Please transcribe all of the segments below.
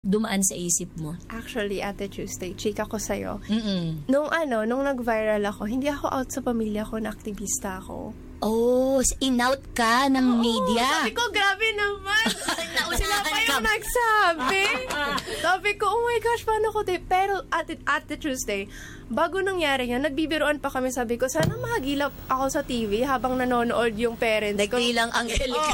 dumaan sa isip mo? Actually, Ate Tuesday, chika ko sa'yo. Mm-mm. Nung nag-viral ako, hindi ako out sa pamilya ko na aktivista ako. Oh, in-out ka ng media. Sabi ko, grabe naman. Sila pa yung ka. nagsabi. Sabi ko, oh my gosh, paano ko Pero Ate Tuesday, bago nangyari yan, nagbibiroan pa kami. Sabi ko, sana mahagilap ako sa TV habang nanonood yung parents ko. Nagbilang Angelica.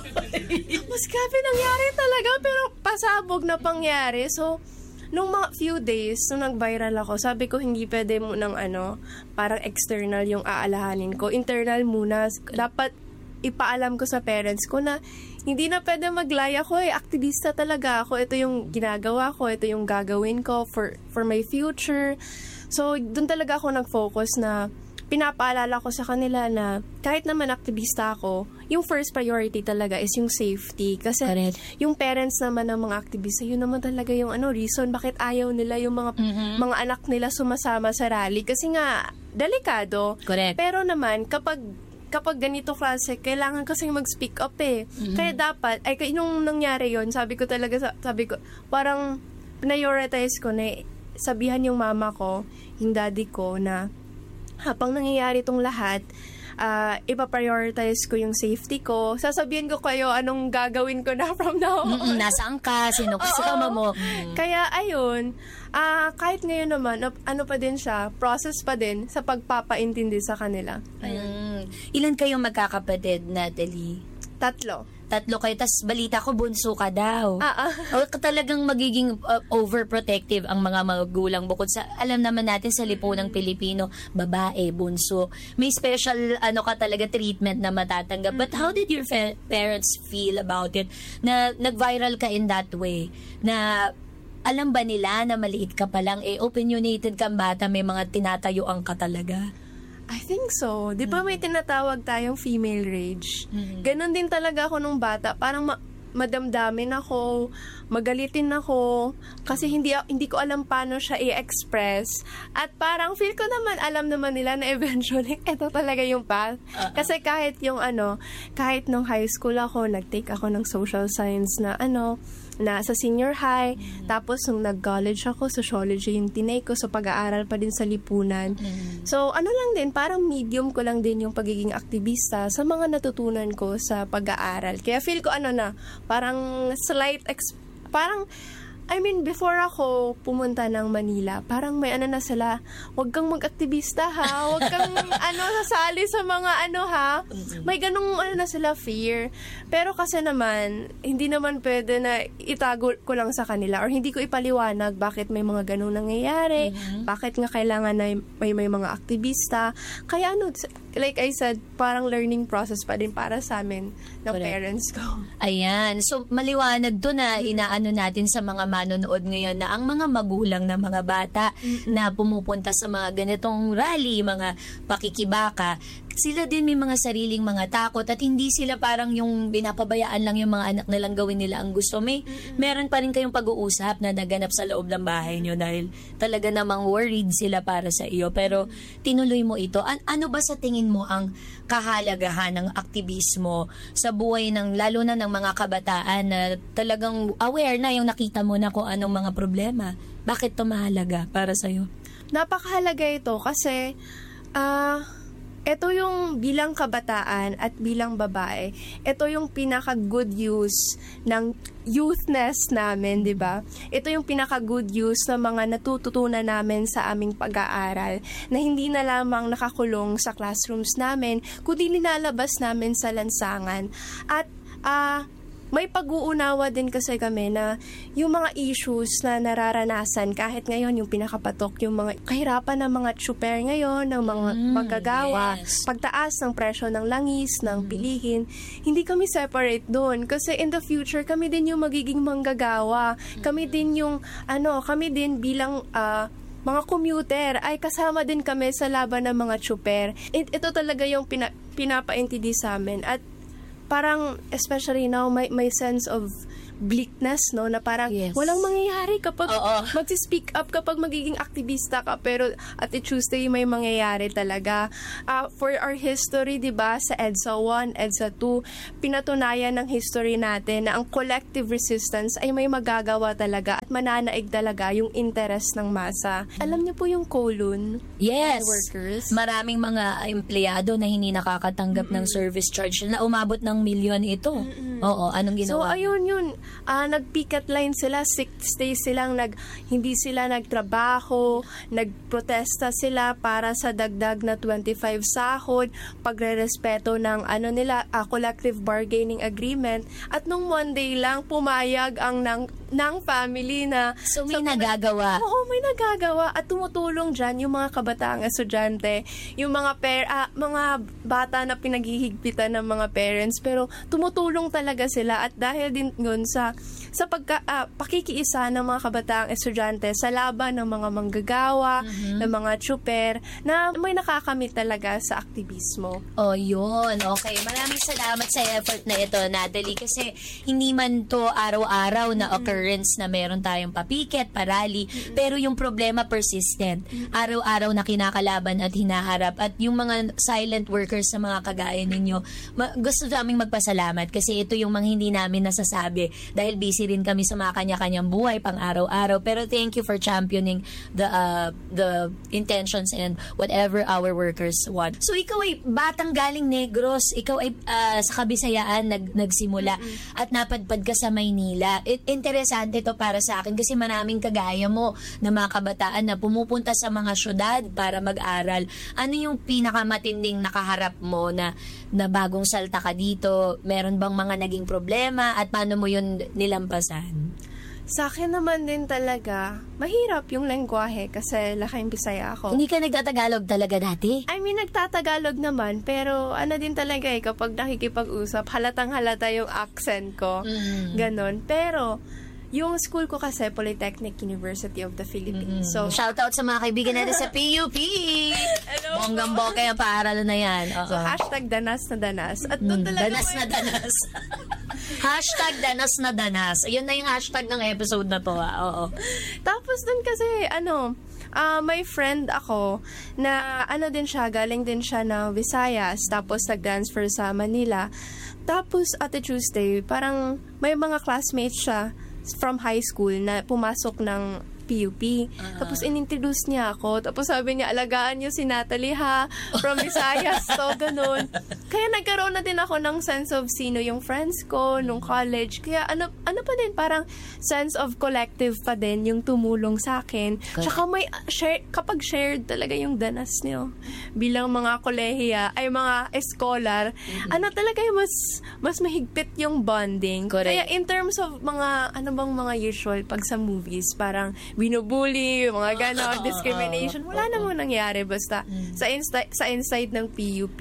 Mas grabe nangyari talaga, pero pasabog na pangyari. So, nung mga few days, nung nag-viral ako, sabi ko, hindi pwede mo ng parang external yung aalahanin ko. Internal muna. Dapat ipaalam ko sa parents ko na hindi na pwede maglaya ko aktivista talaga ako. Ito yung ginagawa ko, ito yung gagawin ko for my future. So, dun talaga ako nag-focus na pinapaalala ko sa kanila na kahit naman aktivista ako, yung first priority talaga is yung safety. Kasi Correct. yung parents naman ng mga aktivista, yun naman talaga yung reason bakit ayaw nila yung mga anak nila sumasama sa rally. Kasi nga, delikado. Correct. Pero naman, kapag ganito klase, kailangan kasi mag-speak up Kaya dapat, nung nangyari yon, sabi ko, parang prioritize ko na sabihan yung mama ko, yung daddy ko na habang nangyayari itong lahat, ipaprioritize ko yung safety ko. Sasabihin ko kayo anong gagawin ko na from now on. Nasaan ka? Sino kasama mo? Kaya ayun, kahit ngayon naman, pa din siya, process pa din sa pagpapaintindi sa kanila. Ilan kayong magkakapatid, Natalie? 3. 3 kayo, tas balita ko bunso ka daw. O talagang magiging overprotective ang mga magulang bukod sa, alam naman natin sa lipunang Pilipino, babae, bunso. May special ka talaga treatment na matatanggap. But how did your parents feel about it? Na nag-viral ka in that way? Na alam ba nila na maliit ka pa lang, opinionated kang bata, may mga tinatayuan ka talaga? I think so. Di ba may tinatawag tayong female rage? Ganon din talaga ako nung bata. Parang madamdamin ako, magalitin ako, kasi hindi ko alam paano siya i-express. At parang feel ko naman, alam naman nila na eventually, ito talaga yung path. Kasi kahit nung high school ako, nag-take ako ng social science na na sa senior high. Tapos, nung nag-college ako, sociology yung tinay ko. So, pag-aaral pa din sa lipunan. So, lang din, parang medium ko lang din yung pagiging aktivista sa mga natutunan ko sa pag-aaral. Kaya feel ko parang slight, before ako pumunta ng Manila, parang may na sila, wag kang mag-aktivista ha, wag kang sasali sa mga ha. May ganung na sila fear. Pero kasi naman, hindi naman pwede na itago ko lang sa kanila or hindi ko ipaliwanag bakit may mga ganung nangyayari, bakit nga kailangan na may mga aktivista. Kaya like I said, parang learning process pa din para sa amin ng parents ko. Ayan. So, maliwanag doon na inaano natin sa mga manonood ngayon na ang mga magulang ng mga bata na pumupunta sa mga ganitong rally, mga pakikibaka, sila din may mga sariling mga takot at hindi sila parang yung binapabayaan lang yung mga anak nilang gawin nila ang gusto. Meron pa rin kayong pag-uusap na naganap sa loob ng bahay nyo dahil talaga namang worried sila para sa iyo. Pero tinuloy mo ito. Ano ba sa tingin mo ang kahalagahan ng aktivismo sa buhay lalo na ng mga kabataan na talagang aware na yung nakita mo na kung anong mga problema? Bakit to mahalaga para sa'yo? Napakahalaga ito kasi ito yung bilang kabataan at bilang babae, ito yung pinaka-good use ng youthness namin, di ba? Ito yung pinaka-good use ng mga natututunan namin sa aming pag-aaral na hindi na lamang nakakulong sa classrooms namin, kundi nilalabas namin sa lansangan. At may pag-uunawa din kasi kami na yung mga issues na nararanasan kahit ngayon yung pinakapatok, yung mga kahirapan ng mga tsuper ngayon, ng mga manggagawa, pagtaas ng presyo ng langis, ng bilihin, hindi kami separate doon. Kasi in the future, kami din yung magiging manggagawa. Kami din yung, kami din bilang mga commuter, ay kasama din kami sa laban ng mga tsuper. Ito talaga yung pinapaintindi sa amin. At parang, especially now, may sense of bleakness, no, na parang Yes. walang mangyayari kapag Oo. mag-speak up, kapag magiging aktivista ka, pero at Tuesday may mangyayari talaga. For our history, di ba, sa EDSA 1, EDSA 2, pinatunayan ng history natin na ang collective resistance ay may magagawa talaga at mananaig talaga yung interest ng masa. Alam niyo po yung Kowloon? Yes. Workers. Maraming mga empleyado na hindi nakakatanggap ng service charge na umabot ng milyon ito. Oo, anong So, ginawa? ayun yun. Nag-picket line sila, 6 days silang hindi sila nagtrabaho, nagprotesta sila para sa dagdag na 25 sahod, pagre-respeto ng collective bargaining agreement. At nung Monday lang, pumayag ang ng family na... So, may nagagawa. Oo, may nagagawa. At tumutulong dyan yung mga kabataang estudyante, yung mga mga bata na pinaghihigpitan ng mga parents, pero tumutulong talaga sila. At dahil din yun sa pakikiisa ng mga kabataang estudyante sa laban ng mga manggagawa, ng mga tsuper, na may nakakamit talaga sa aktivismo. Oh, yun. Okay. Maraming salamat sa effort na ito, Natalie. Kasi hindi man to araw-araw na occurrence na meron tayong papiket, parally. Pero yung problema persistent. Araw-araw na kinakalaban at hinaharap. At yung mga silent workers sa mga kagaya ninyo, gusto naming magpasalamat kasi ito yung mga hindi namin nasasabi dahil busy rin kami sa mga kanya-kanyang buhay pang araw-araw. Pero thank you for championing the intentions and whatever our workers want. So ikaw ay batang galing Negros, ikaw ay sa Kabisayaan nagsimula at napadpad ka sa Maynila. Interesante to para sa akin kasi maraming kagaya mo na mga kabataan na pumupunta sa mga syudad para mag-aral. Ano yung pinakamatinding nakaharap mo na bagong salta ka dito? Meron bang mga naging problema at paano mo yun nilampasan? Sa akin naman din talaga, mahirap yung lengguwahe kasi laking Bisaya ako. Hindi ka nagtatagalog talaga dati? I mean, nagtatagalog naman, pero din talaga kapag nakikipag-usap, halatang-halata yung accent ko. Ganon. Pero, yung school ko kasi, Polytechnic University of the Philippines. So, shoutout sa mga kaibigan natin sa PUP! Bonggang-bongga yung paaralan na yan. So, #danas na danas. At doon talaga danas na danas. #danas na danas. Yun na yung hashtag ng episode na to. Oo. Tapos doon kasi, may friend ako na din siya, galing din siya ng Visayas, tapos nag-transfer sa Manila. Tapos, at Tuesday, parang may mga classmates siya from high school na pumasok ng PUP. Tapos inintroduce niya ako. Tapos sabi niya, alagaan niyo si Natalie ha, from Visayas. So, ganun. Kaya nagkaroon na din ako ng sense of sino yung friends ko nung college. Kaya ano pa din, parang sense of collective pa din yung tumulong sa akin. Tsaka may kapag shared talaga yung danas niyo bilang mga kolehiya, ay mga scholar, talaga yung mas mahigpit yung bonding. Correct. Kaya in terms of mga, mga usual pag sa movies, parang binubuli, mga gano'n, discrimination. Wala namang nangyari basta sa inside ng PUP.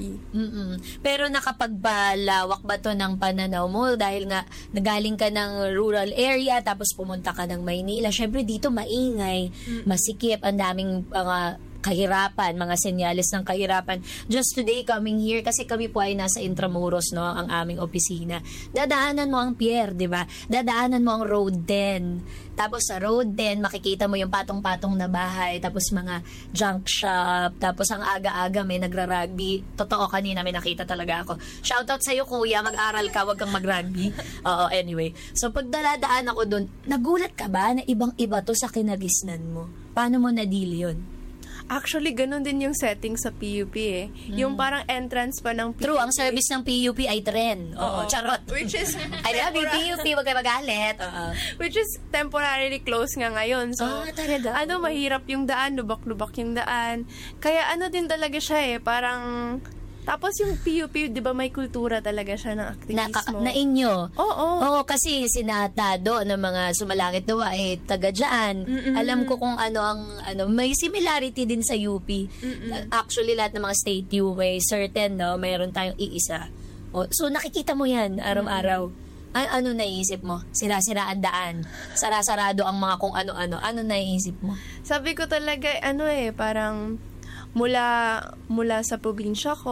Pero nakapagbalawak ba to ng pananaw mo dahil nga nagaling ka ng rural area tapos pumunta ka ng Maynila. Syempre dito maingay, masikip, ang daming kahirapan, mga senyales ng kahirapan. Just today, coming here, kasi kami po ay nasa Intramuros, no, ang aming opisina. Dadaanan mo ang pier, di ba? Dadaanan mo ang Road 10. Tapos sa Road 10, makikita mo yung patong-patong na bahay, tapos mga junk shop, tapos ang aga-aga may nagra-rugby. Totoo, kanina may nakita talaga ako. Shoutout sa'yo, kuya, mag-aral ka, wag kang mag-rugby. Oo, anyway. So, pag daladaan ako dun, nagulat ka ba na ibang-iba to sa kinagisnan mo? Paano mo na-deal yun? Actually, ganun din yung setting sa PUP eh. Yung parang entrance pa ng PUP. True, ang service ng PUP ay tren. Oo, charot. Which is I love you, PUP, wag kayo magalit. Which is temporarily closed nga ngayon. So, talaga? Mahirap yung daan, lubak-lubak yung daan. Kaya din talaga siya eh, parang... Tapos yung PUP, di ba may kultura talaga siya ng aktivismo? Na inyo? Oo. Kasi sinatado ng mga sumalangit dawa ay taga dyan. Alam ko kung may similarity din sa UP. Actually, lahat ng mga state U may certain, no? Mayroon tayong iisa. So, nakikita mo yan araw-araw. Ano naiisip mo? Sira-siraan daan. Sarado ang mga kung ano-ano. Ano naiisip mo? Sabi ko talaga, parang... Mula sa probinsya ko,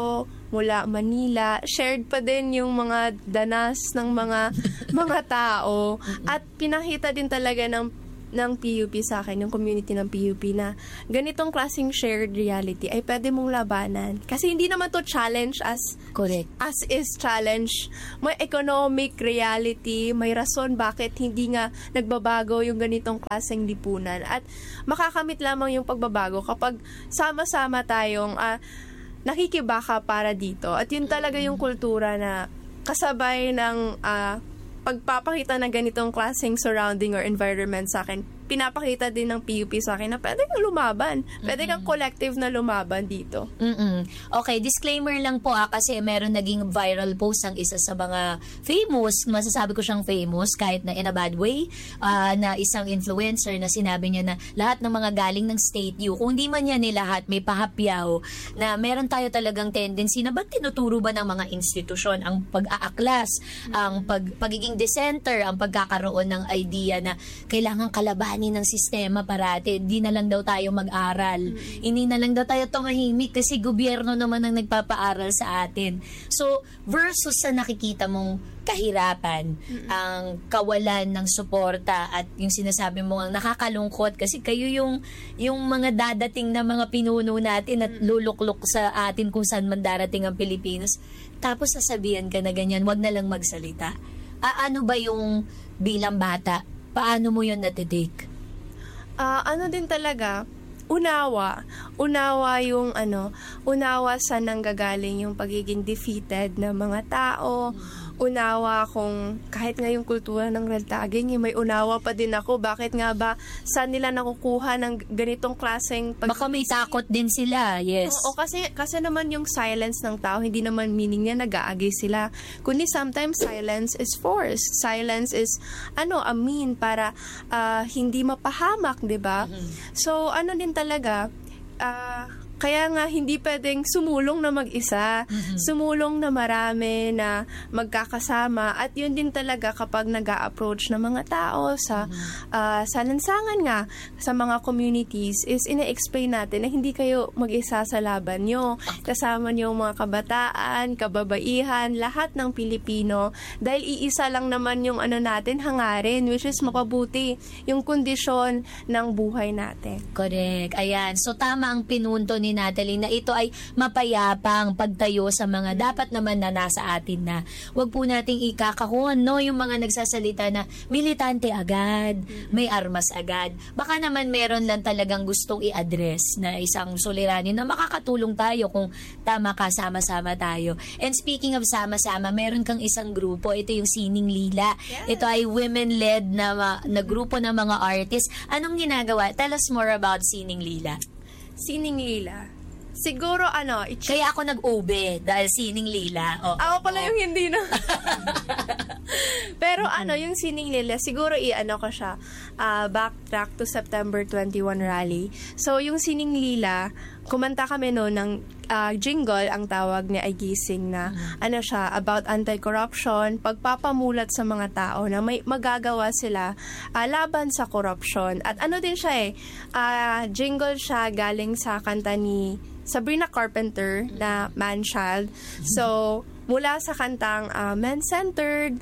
mula Manila. Shared pa din yung mga danas ng mga tao. At pinakita din talaga ng PUP sa akin, yung community ng PUP, na ganitong klaseng shared reality ay pwede mong labanan. Kasi hindi naman to challenge Correct. as is challenge. May economic reality, may rason bakit hindi nga nagbabago yung ganitong klaseng lipunan. At makakamit lamang yung pagbabago kapag sama-sama tayong nakikibaka para dito. At yun talaga yung kultura na kasabay ng pagpapakita ng ganitong klaseng surrounding or environment sa akin, pinapakita din ng PUP sa akin na pwede kang lumaban. Pwede kang collective na lumaban dito. Okay, disclaimer lang po kasi meron naging viral post ang isa sa mga famous, masasabi ko siyang famous kahit na in a bad way, na isang influencer na sinabi niya na lahat ng mga galing ng State U, kung di man yan lahat, may pahapyaw na meron tayo talagang tendency na ba't tinuturo ba ng mga institusyon ang pag-aaklas, ang pagiging dissenter, ang pagkakaroon ng idea na kailangan kalabanin ng sistema parati. Hindi na lang daw tayo mag-aral. Hindi na lang daw tayo tumahimik kasi gobyerno naman ang nagpapaaral sa atin. So, versus sa nakikita mong kahirapan, ang kawalan ng suporta at yung sinasabi mo ang nakakalungkot kasi kayo yung mga dadating na mga pinuno natin at luluklok sa atin kung saan man darating ang Pilipinas. Tapos sasabihan ka na ganyan, wag na lang magsalita. Ano ba yung bilang bata? Paano mo yun natitake? Ano din talaga, unawa sa nanggagaling yung pagiging defeated ng mga tao, unawa kung kahit nga yung kultura ng raltaging, may unawa pa din ako, bakit nga ba saan nila nakukuha ng ganitong klaseng baka may takot din sila, yes. Oo, kasi naman yung silence ng tao, hindi naman meaning niya nag-aagay sila, kundi sometimes silence is force, silence is a mean para hindi mapahamak, diba? So ano din talaga, kaya nga hindi pwedeng sumulong na mag-isa, sumulong na marami na magkakasama, at yun din talaga kapag nag-a-approach ng mga tao sa lansangan nga, sa mga communities, is ina-explain natin na hindi kayo mag-isa sa laban nyo. Kasama nyo yung mga kabataan, kababaihan, lahat ng Pilipino, dahil iisa lang naman yung natin hangarin, which is mapabuti yung kondisyon ng buhay natin. Correct. Ayan. So tama ang pinunto ni Natalie na ito ay mapayapang pagtayo sa mga dapat naman na nasa atin na. Huwag po nating ikakahon, yung mga nagsasalita na militante agad, may armas agad. Baka naman meron lang talagang gustong i-address na isang suliranin na makakatulong tayo kung tama ka, sama-sama tayo. And speaking of sama-sama, meron kang isang grupo, ito yung Sining Lila. Ito ay women-led na grupo ng mga artists. Anong ginagawa? Tell us more about Sining Lila. Sining Lila. Siguro kaya ako nag-ube dahil Sining Lila. Ako pala yung hindi na. Pero yung Sining Lila, siguro ko siya, backtrack to September 21 rally. So yung Sining Lila, kumanta kami ng jingle, ang tawag niya ay Gising, na siya, about anti-corruption, pagpapamulat sa mga tao na may magagawa sila laban sa corruption. At din siya jingle siya galing sa kanta ni Sabrina Carpenter na Man-Child. So, mula sa kantang man-centered,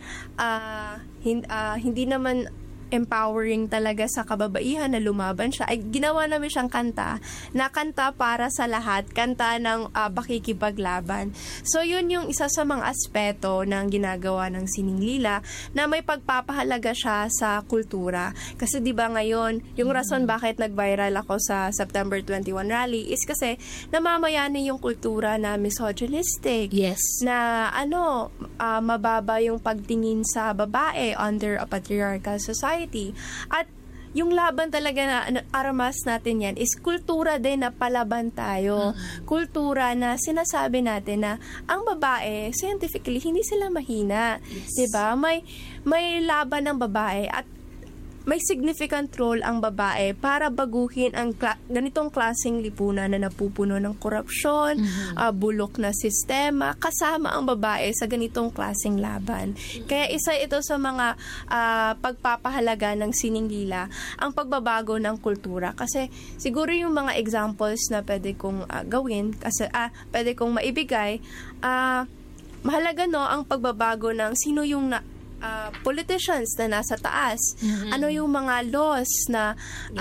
hindi naman empowering talaga sa kababaihan na lumaban siya, ay ginawa namin siyang kanta na kanta para sa lahat, kanta ng pakikipaglaban. So yun yung isa sa mga aspeto ng ginagawa ng Sining Lila, na may pagpapahalaga siya sa kultura. Kasi di ba ngayon, yung rason bakit nag-viral ako sa September 21 rally is kasi namamayani yung kultura na misogynistic. Yes. Na mababa yung pagtingin sa babae under a patriarchal society. At yung laban talaga na armas natin yan is kultura din na palaban tayo. Kultura na sinasabi natin na ang babae, scientifically, hindi sila mahina. Yes. Diba? May laban ng babae at may significant role ang babae para baguhin ang ganitong klaseng lipunan na napupuno ng korupsyon, bulok na sistema, kasama ang babae sa ganitong klaseng laban. Kaya isa ito sa mga pagpapahalaga ng Sining Lila, ang pagbabago ng kultura. Kasi siguro yung mga examples na pwede kong gawin, kasi pwede kong maibigay, mahalaga ang pagbabago ng sino yung politicians na nasa taas. Ano yung mga laws na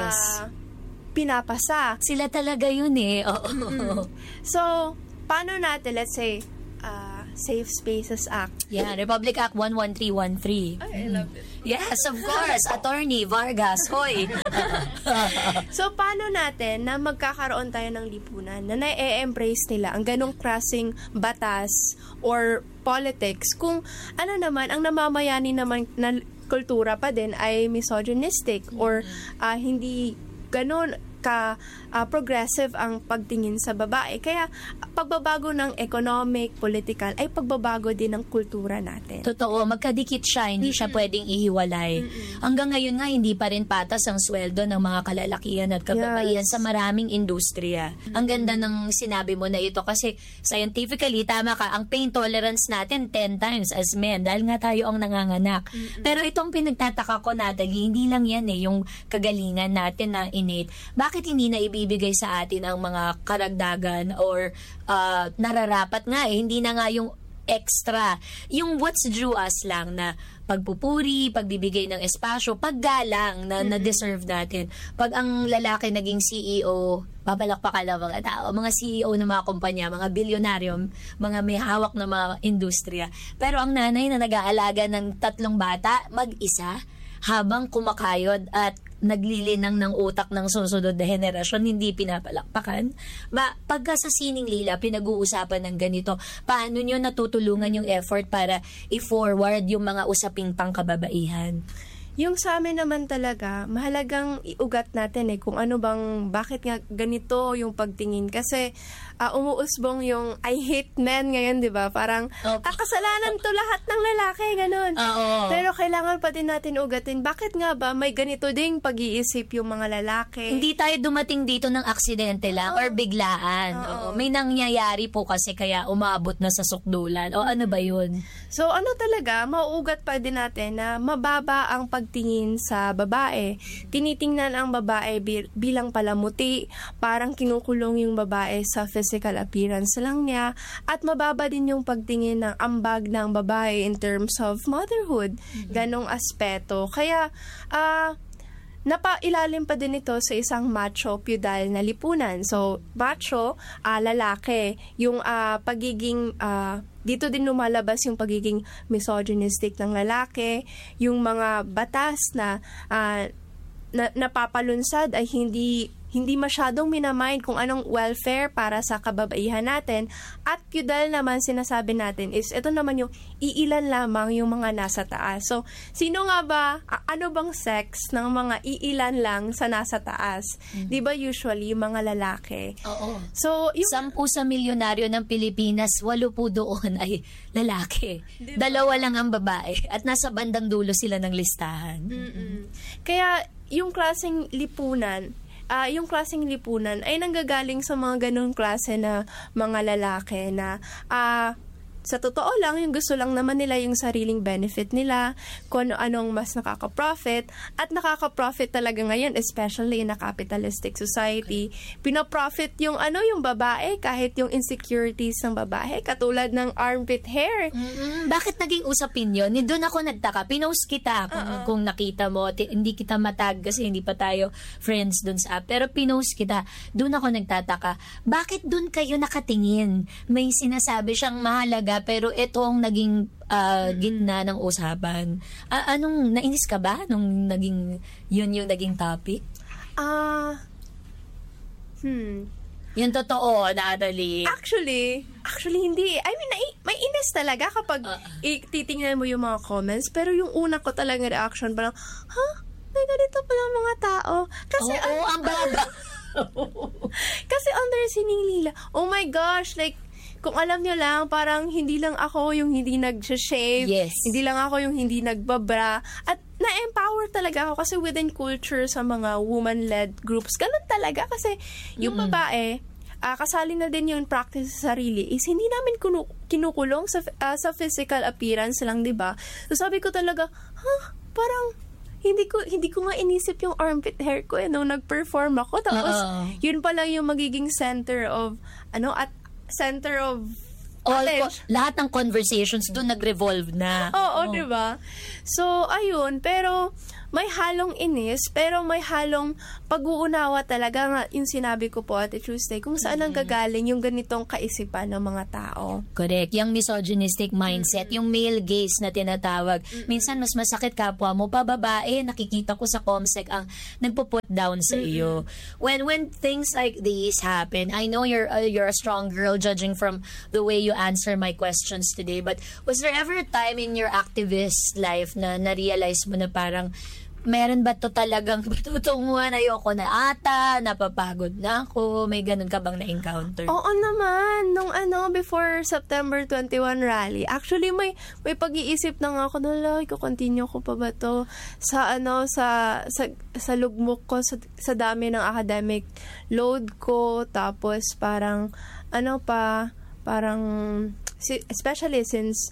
pinapasa. Sila talaga yun eh. So, paano natin, let's say, Safe Spaces Act. Yeah, Republic Act 11313. I love it. Yes, of course. Attorney Vargas, hoy. So, paano natin na magkakaroon tayo ng lipunan na na-embrace nila ang ganong klaseng batas or politics kung ano naman, ang namamayani naman na kultura pa din ay misogynistic or hindi ganon progressive ang pagtingin sa babae. Kaya pagbabago ng economic, political ay pagbabago din ng kultura natin. Totoo, magkadikit siya, hindi siya pwedeng ihiwalay. Hanggang ngayon nga hindi pa rin patas ang sweldo ng mga kalalakihan at kababaihan sa maraming industriya. Ang ganda ng sinabi mo na ito kasi scientifically tama ka, ang pain tolerance natin 10 times as men dahil nga tayo ang nanganganak. Pero itong pinagtataka ko natin, hindi lang yan yung kagalingan natin na innate. Bakit hindi na ibibigay sa atin ang mga karagdagan or nararapat nga hindi na nga yung extra, yung what's due us lang na pagpupuri, pagbibigay ng espasyo, paggalang na na-deserve natin. Pag ang lalaki naging CEO, papalakpakan lang mga tao, mga CEO ng mga kumpanya, mga bilyonaryo, mga may hawak na mga industriya. Pero ang nanay na nag-aalaga ng 3 bata, mag-isa, habang kumakayod at naglilinang ng utak ng susunod na henerasyon, hindi pinapalakpakan. Pagka sa Sining Lila, pinag-uusapan ng ganito, paano nyo natutulungan yung effort para i-forward yung mga usaping pangkababaihan? Yung sa amin naman talaga, mahalagang iugat natin kung ano bang, bakit nga ganito yung pagtingin. Kasi umuusbong yung I hate men ngayon, di ba? Parang, kasalanan to lahat ng lalaki, ganun. Pero kailangan pa din natin ugatin, bakit nga ba may ganito ding pag-iisip yung mga lalaki? Hindi tayo dumating dito ng aksidente lang or biglaan. May nangyayari po kasi kaya umabot na sa sukdulan. O ano ba yun? So, ano talaga, mauugat pa din natin na mababa ang pagtingin sa babae. Tinitingnan ang babae bilang palamuti, parang kinukulong yung babae sa physical appearance lang niya, at mababa din yung pagtingin ng ambag ng babae in terms of motherhood. Ganong aspeto. Kaya, napailalim pa din ito sa isang macho feudal na lipunan. So, macho, lalaki, yung pagiging, dito din lumalabas yung pagiging misogynistic ng lalaki, yung mga batas na napapalunsad ay hindi masyadong minamind kung anong welfare para sa kababaihan natin. At feudal naman sinasabi natin is ito naman yung iilan lamang yung mga nasa taas. So, sino nga ba, ano bang sex ng mga iilan lang sa nasa taas? Di ba usually yung mga lalaki? Oo. So, 10 sa milyonaryo ng Pilipinas, 8 po doon ay lalaki. Diba? 2 lang ang babae. At nasa bandang dulo sila ng listahan. Kaya, yung klaseng lipunan ay nanggagaling sa mga ganung klase na mga lalaki na sa totoo lang, yung gusto lang naman nila yung sariling benefit nila, kung anong mas nakaka-profit, at nakaka-profit talaga ngayon, especially in a capitalistic society. Pinaprofit yung babae, kahit yung insecurities ng babae, katulad ng armpit hair. Bakit naging usapin yun? Doon ako nagtaka. Pinost kita kung nakita mo. Hindi kita matag kasi hindi pa tayo friends doon sa app. Pero pinost kita. Doon ako nagtataka. Bakit doon kayo nakatingin? May sinasabi siyang mahalaga pero ito ang naging gitna ng usapan. Anong nainis ka ba nung naging yun yung naging topic? Yung totoo, Natalie. Actually hindi. I mean, may inis talaga kapag titingnan mo yung mga comments. Pero yung una ko talaga reaction, parang, may ganito pala mga tao. Kasi, ang baba. Kasi under Sining Lila, oh my gosh, like, kung alam nyo lang, parang hindi lang ako yung hindi nag-shave, yes. Hindi lang ako yung hindi nagbabra, at na-empower na-empower talaga ako kasi within culture sa mga woman-led groups, ganun talaga kasi yung babae, kasali na din yung practice sa sarili is hindi namin kinukulong sa physical appearance lang, di ba? So sabi ko talaga, parang hindi ko nga inisip yung armpit hair ko nung nag-perform ako. Tapos yun pala yung magiging center of lahat ng conversations doon nag-revolve na. Oo, di ba? So, ayun. Pero, may halong inis, pero may halong pag-uunawa talaga nga yung sinabi ko po Ate Tuesday, kung saan ang gagaling yung ganitong kaisipan ng mga tao. Correct. Yung misogynistic mindset, yung male gaze na tinatawag. Minsan, mas masakit kapwa mo. Pababae, nakikita ko sa Comsec ang nagpo-put down sa iyo. When things like these happen, I know you're a strong girl judging from the way you answer my questions today, but was there ever a time in your activist life na na-realize mo na parang meron ba to talagang patutunguhan, ayoko na ata, napapagod na ako, may ganun ka bang na-encounter? Oo naman, nung before September 21 rally, actually may pag-iisip na nga ako, i-continue ko pa ba to sa lugmok ko, sa dami ng academic load ko, tapos parang, especially since,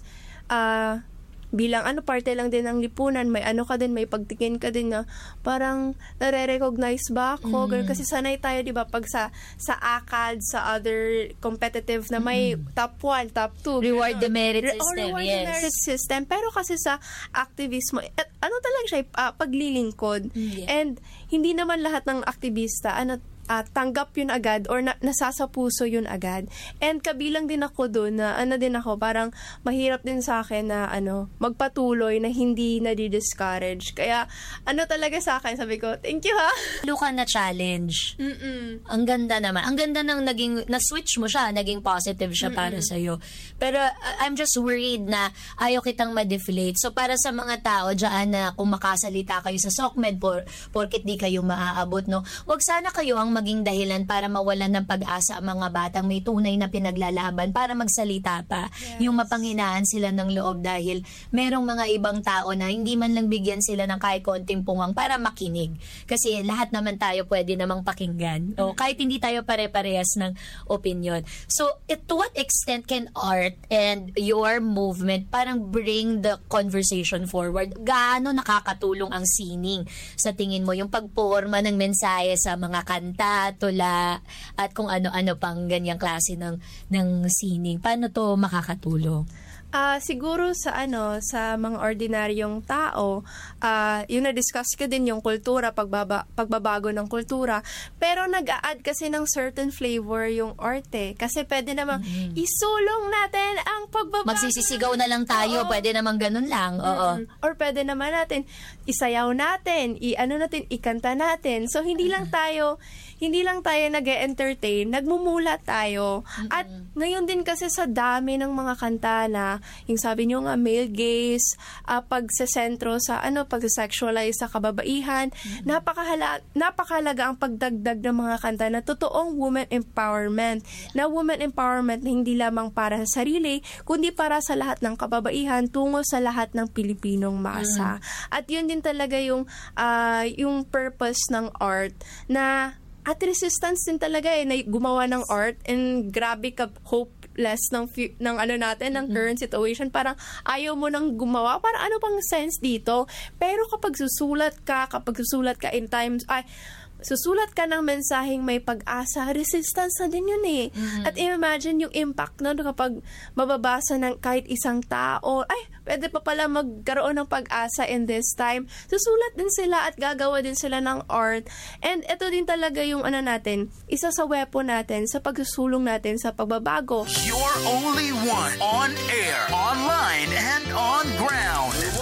bilang parte lang din ng lipunan, may may pagtingin ka din na parang nare-recognize ba ako? Kasi sanay tayo, di ba, pag sa ACAD, sa other competitive na may top 1, top 2. Reward demerit system, reward demerit system. Pero kasi sa activismo, talaga siya, paglilingkod. And hindi naman lahat ng aktivista, tanggap yun agad or nasasapuso yun agad. And kabilang din ako doon na parang mahirap din sa akin na magpatuloy na hindi na-discourage. Kaya talaga sa akin, sabi ko, thank you ha. Luka na challenge. Ang ganda naman. Ang ganda ng na-switch mo siya, naging positive siya para sa'yo. Pero I'm just worried na ayaw kitang ma-deflate. So para sa mga tao dyan na kung makasalita kayo sa SOCMED porket di kayo maaabot, no? Wag sana kayo ang maging dahilan para mawalan ng pag-asa ang mga batang may tunay na pinaglalaban para magsalita pa. Yung mapanghinaan sila ng loob dahil merong mga ibang tao na hindi man lang bigyan sila ng kahit konting pungwang para makinig. Kasi lahat naman tayo pwede namang pakinggan. O kahit hindi tayo pare-parehas ng opinion. So, to what extent can art and your movement parang bring the conversation forward? Gaano nakakatulong ang sining sa tingin mo? Yung pagporma ng mensahe sa mga kanta, tula, at kung ano-ano pang ganyang klase ng sining. Paano to makakatulong? Siguro sa mga ordinaryong tao, yung na-discuss ko din yung kultura, pagbabago ng kultura, pero nag-a-add kasi ng certain flavor yung arte. Kasi pwede namang isulong natin ang pagbabago. Magsisisigaw na lang tayo, pwede namang ganun lang. Or pwede naman natin isayaw natin, ikanta natin. So hindi lang tayo nag-e-entertain, nagmumula tayo. At ngayon din kasi sa dami ng mga kanta na yung sabi nyo nga, male gaze, pagsasentro sa pagsasexualize sa kababaihan, napakahalaga ang pagdagdag ng mga kanta na totoong woman empowerment. Na woman empowerment na hindi lamang para sa sarili, kundi para sa lahat ng kababaihan tungo sa lahat ng Pilipinong masa. At yun din talaga yung purpose ng art na at resistance din talaga na gumawa ng art, and grabe ka hopeless ng current situation. Parang ayaw mo nang gumawa. Parang ano pang sense dito? Pero kapag susulat ka in times, susulat ka ng mensaheng may pag-asa, resistance na din yun eh. At imagine yung impact na kapag mababasa ng kahit isang tao, pwede pa pala magkaroon ng pag-asa in this time. Susulat din sila at gagawa din sila ng art. And ito din talaga yung isa sa weapon natin sa pagsusulong natin sa pagbabago. You're only one on air, online, and on ground.